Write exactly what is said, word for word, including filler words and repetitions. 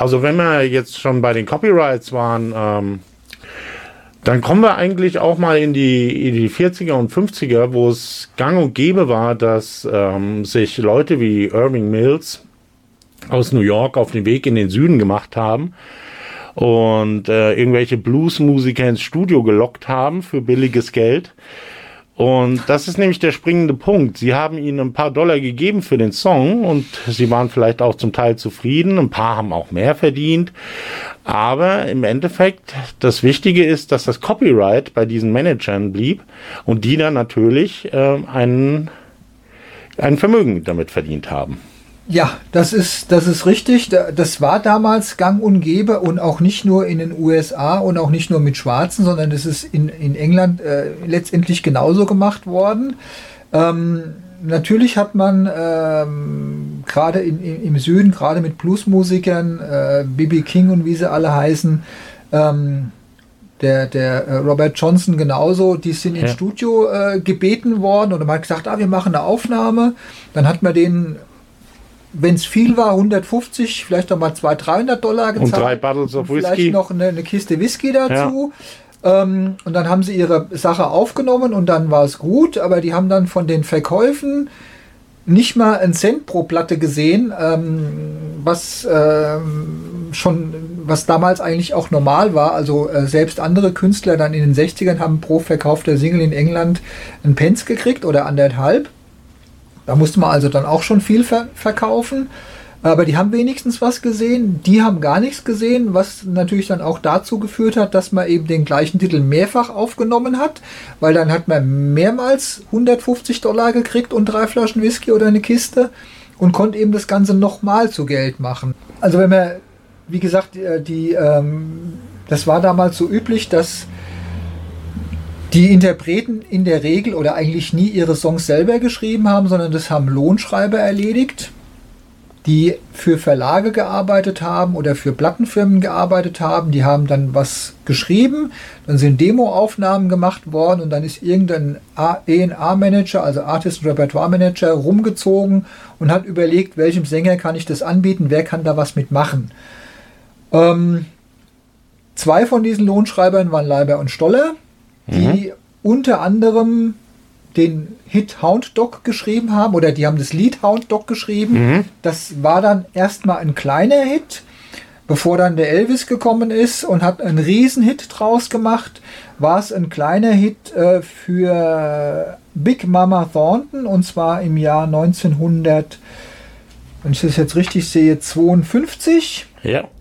Also wenn wir jetzt schon bei den Copyrights waren, ähm, dann kommen wir eigentlich auch mal in die, in die vierziger und fünfziger, wo es gang und gäbe war, dass ähm, sich Leute wie Irving Mills aus New York auf den Weg in den Süden gemacht haben und äh, irgendwelche Bluesmusiker ins Studio gelockt haben für billiges Geld. Und das ist nämlich der springende Punkt. Sie haben ihnen ein paar Dollar gegeben für den Song und sie waren vielleicht auch zum Teil zufrieden. Ein paar haben auch mehr verdient. Aber im Endeffekt, das Wichtige ist, dass das Copyright bei diesen Managern blieb und die dann natürlich äh, ein, ein Vermögen damit verdient haben. Ja, das ist, das ist richtig. Das war damals gang und gäbe und auch nicht nur in den U S A und auch nicht nur mit Schwarzen, sondern das ist in, in England äh, letztendlich genauso gemacht worden. Ähm, natürlich hat man ähm, gerade im Süden, gerade mit Bluesmusikern, äh, B B King und wie sie alle heißen, ähm, der, der äh, Robert Johnson genauso, die sind ja. ins Studio äh, gebeten worden und man hat gesagt, ah, wir machen eine Aufnahme. Dann hat man denen, wenn es viel war, hundertfünfzig, vielleicht noch mal zweihundert, dreihundert Dollar gezahlt. Und drei Bottles of Whisky. Vielleicht noch eine, eine Kiste Whisky dazu. Ja. Ähm, und dann haben sie ihre Sache aufgenommen und dann war es gut. Aber die haben dann von den Verkäufen nicht mal einen Cent pro Platte gesehen, ähm, was ähm, schon, was damals eigentlich auch normal war. Also äh, selbst andere Künstler dann in den sechzigern haben pro verkaufter Single in England einen Pence gekriegt oder anderthalb. Da musste man also dann auch schon viel ver- verkaufen, aber die haben wenigstens was gesehen, die haben gar nichts gesehen, was natürlich dann auch dazu geführt hat, dass man eben den gleichen Titel mehrfach aufgenommen hat, weil dann hat man mehrmals hundertfünfzig Dollar gekriegt und drei Flaschen Whisky oder eine Kiste und konnte eben das Ganze nochmal zu Geld machen. Also wenn man, wie gesagt, die, die ähm, das war damals so üblich, dass die Interpreten in der Regel oder eigentlich nie ihre Songs selber geschrieben haben, sondern das haben Lohnschreiber erledigt, die für Verlage gearbeitet haben oder für Plattenfirmen gearbeitet haben. Die haben dann was geschrieben, dann sind Demoaufnahmen gemacht worden und dann ist irgendein A und R-Manager, also Artist Repertoire Manager, rumgezogen und hat überlegt, welchem Sänger kann ich das anbieten, wer kann da was mitmachen. Ähm, zwei von diesen Lohnschreibern waren Leiber und Stoller, die mhm. unter anderem den Hit Hound Dog geschrieben haben, oder die haben das Lied Hound Dog geschrieben. Mhm. Das war dann erstmal ein kleiner Hit, bevor dann der Elvis gekommen ist und hat einen Riesenhit draus gemacht, war es ein kleiner Hit äh, für Big Mama Thornton, und zwar im Jahr neunzehnhundert, wenn ich das jetzt richtig sehe, zweiundfünfzig. Ja.